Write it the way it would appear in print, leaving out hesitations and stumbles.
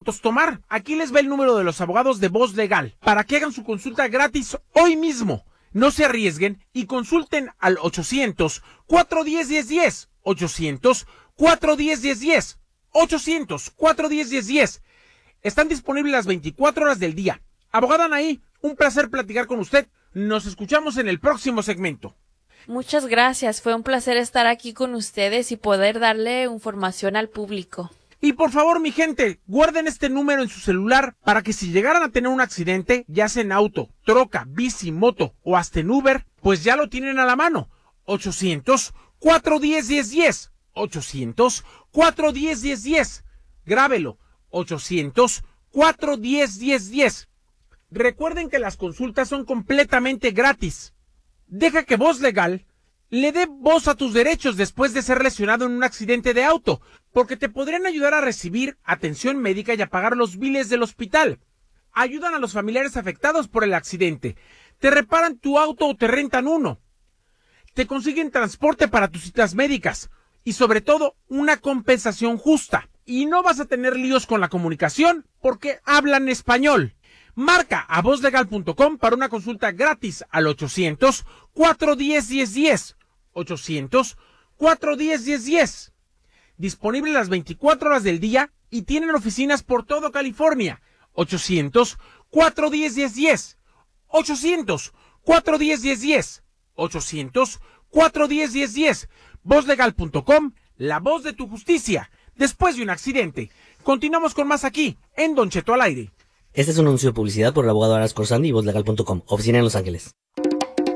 fotos tomar. Aquí les va el número de los abogados de Voz Legal para que hagan su consulta gratis hoy mismo. No se arriesguen y consulten al 800-410-1010. 800-410-1010. 800-410-1010. Están disponibles las 24 horas del día. Abogada Anaí, un placer platicar con usted. Nos escuchamos en el próximo segmento. Muchas gracias. Fue un placer estar aquí con ustedes y poder darle información al público. Y por favor, mi gente, guarden este número en su celular para que si llegaran a tener un accidente, ya sea en auto, troca, bici, moto o hasta en Uber, pues ya lo tienen a la mano. 800-410-1010. 800-410-1010. Grábelo. 800-410-1010. Recuerden que las consultas son completamente gratis. Deja que Voz Legal le dé voz a tus derechos después de ser lesionado en un accidente de auto, porque te podrían ayudar a recibir atención médica y a pagar los biles del hospital. Ayudan a los familiares afectados por el accidente. Te reparan tu auto o te rentan uno. Te consiguen transporte para tus citas médicas y sobre todo una compensación justa. Y no vas a tener líos con la comunicación porque hablan español. Marca a vozlegal.com para una consulta gratis al 800-410-1010. 800-410-1010. Disponible las 24 horas del día y tienen oficinas por todo California. 800-410-1010. 800-410-1010. 800-410-1010. Vozlegal.com, la voz de tu justicia. Después de un accidente. Continuamos con más aquí, en Don Cheto al aire. Este es un anuncio de publicidad por el abogado Aras Corsandi y vozlegal.com, oficina en Los Ángeles.